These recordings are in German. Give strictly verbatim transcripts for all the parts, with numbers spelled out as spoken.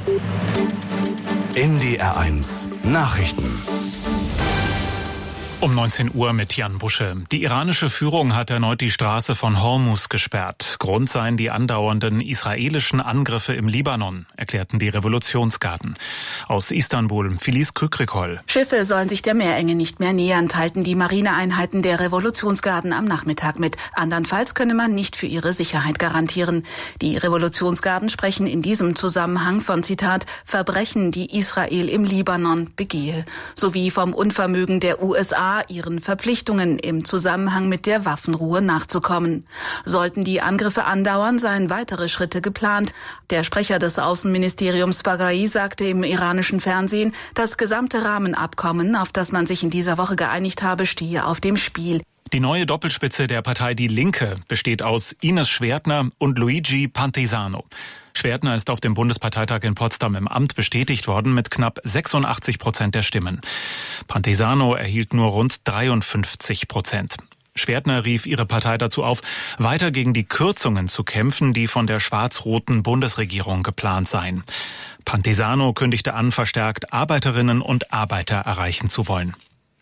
N D R eins Nachrichten. Um neunzehn Uhr mit Jan Busche. Die iranische Führung hat erneut die Straße von Hormuz gesperrt. Grund seien die andauernden israelischen Angriffe im Libanon, erklärten die Revolutionsgarden. Aus Istanbul, Felice Kükrikol. Schiffe sollen sich der Meerenge nicht mehr nähern, teilten die Marineeinheiten der Revolutionsgarden am Nachmittag mit. Andernfalls könne man nicht für ihre Sicherheit garantieren. Die Revolutionsgarden sprechen in diesem Zusammenhang von, Zitat, Verbrechen, die Israel im Libanon begehe, sowie vom Unvermögen der U S A, ihren Verpflichtungen im Zusammenhang mit der Waffenruhe nachzukommen. Sollten die Angriffe andauern, seien weitere Schritte geplant. Der Sprecher des Außenministeriums Baghai sagte im iranischen Fernsehen, das gesamte Rahmenabkommen, auf das man sich in dieser Woche geeinigt habe, stehe auf dem Spiel. Die neue Doppelspitze der Partei Die Linke besteht aus Ines Schwertner und Luigi Pantesano. Schwertner ist auf dem Bundesparteitag in Potsdam im Amt bestätigt worden mit knapp sechsundachtzig Prozent der Stimmen. Pantesano erhielt nur rund dreiundfünfzig Prozent. Schwertner rief ihre Partei dazu auf, weiter gegen die Kürzungen zu kämpfen, die von der schwarz-roten Bundesregierung geplant seien. Pantesano kündigte an, verstärkt Arbeiterinnen und Arbeiter erreichen zu wollen.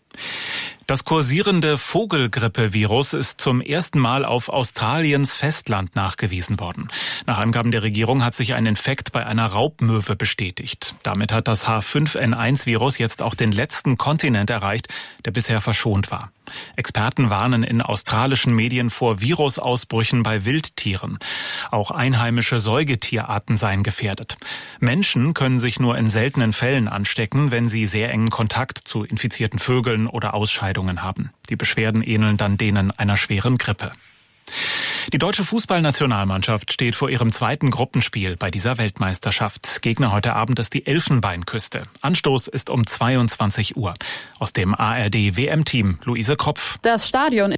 Das kursierende Vogelgrippevirus ist zum ersten Mal auf Australiens Festland nachgewiesen worden. Nach Angaben der Regierung hat sich ein Infekt bei einer Raubmöwe bestätigt. Damit hat das H fünf N eins Virus jetzt auch den letzten Kontinent erreicht, der bisher verschont war. Experten warnen in australischen Medien vor Virusausbrüchen bei Wildtieren. Auch einheimische Säugetierarten seien gefährdet. Menschen können sich nur in seltenen Fällen anstecken, wenn sie sehr engen Kontakt zu infizierten Vögeln oder Ausscheidungen haben. Die Beschwerden ähneln dann denen einer schweren Grippe. Die deutsche Fußballnationalmannschaft steht vor ihrem zweiten Gruppenspiel bei dieser Weltmeisterschaft. Gegner heute Abend ist die Elfenbeinküste. Anstoß ist um zweiundzwanzig Uhr. Aus dem A R D W M-Team Luise Kropf. Das Stadion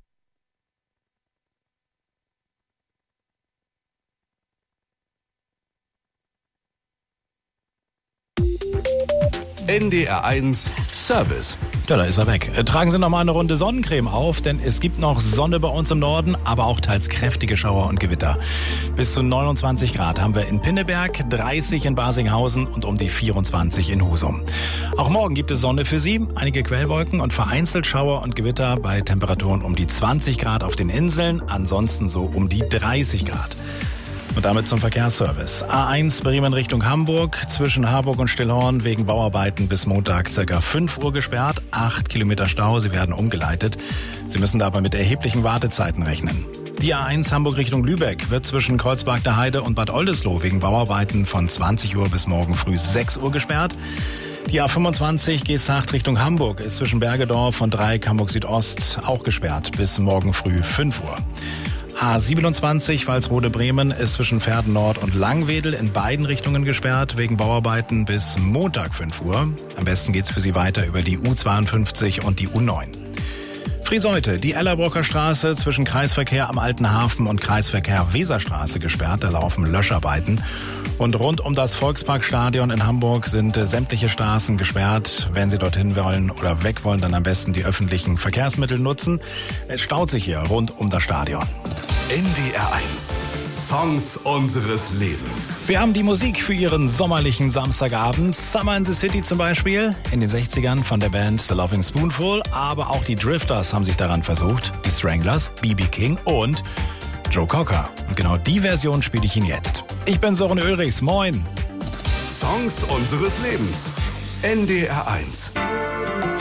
N D R eins Service. Ja, da ist er weg. Tragen Sie noch mal eine Runde Sonnencreme auf, denn es gibt noch Sonne bei uns im Norden, aber auch teils kräftige Schauer und Gewitter. Bis zu neunundzwanzig Grad haben wir in Pinneberg, dreißig in Basinghausen und um die vierundzwanzig in Husum. Auch morgen gibt es Sonne für Sie, einige Quellwolken und vereinzelt Schauer und Gewitter bei Temperaturen um die zwanzig Grad auf den Inseln, ansonsten so um die dreißig Grad. Und damit zum Verkehrsservice. A eins Bremen Richtung Hamburg, zwischen Harburg und Stillhorn wegen Bauarbeiten bis Montag ca. fünf Uhr gesperrt, acht Kilometer Stau, sie werden umgeleitet. Sie müssen dabei mit erheblichen Wartezeiten rechnen. Die A eins Hamburg Richtung Lübeck wird zwischen Kreuzberg der Heide und Bad Oldesloe wegen Bauarbeiten von zwanzig Uhr bis morgen früh sechs Uhr gesperrt. Die A fünfundzwanzig Geesthacht Richtung Hamburg ist zwischen Bergedorf und Dreieck Hamburg Südost auch gesperrt bis morgen früh fünf Uhr. A siebenundzwanzig Walsrode-Bremen ist zwischen Verden Nord und Langwedel in beiden Richtungen gesperrt wegen Bauarbeiten bis Montag fünf Uhr. Am besten geht's für Sie weiter über die U zweiundfünfzig und die U neun. Friseute, die Ellerbrocker Straße zwischen Kreisverkehr am Alten Hafen und Kreisverkehr Weserstraße gesperrt. Da laufen Löscharbeiten. Und rund um das Volksparkstadion in Hamburg sind sämtliche Straßen gesperrt. Wenn Sie dorthin wollen oder weg wollen, dann am besten die öffentlichen Verkehrsmittel nutzen. Es staut sich hier rund um das Stadion. N D R eins Songs unseres Lebens. Wir haben die Musik für Ihren sommerlichen Samstagabend. Summer in the City zum Beispiel. In den sechzigern von der Band The Loving Spoonful. Aber auch die Drifters haben sich daran versucht. Die Stranglers, B B King und Joe Cocker. Und genau die Version spiele ich Ihnen jetzt. Ich bin Sören Ulrichs. Moin. Songs unseres Lebens. N D R eins.